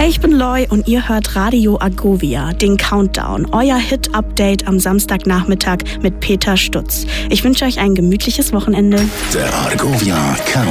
Hey, ich bin Loy und ihr hört Radio Argovia, den Countdown, euer Hit-Update am Samstagnachmittag mit Peter Stutz. Ich wünsche euch ein gemütliches Wochenende. Der Argovia Countdown.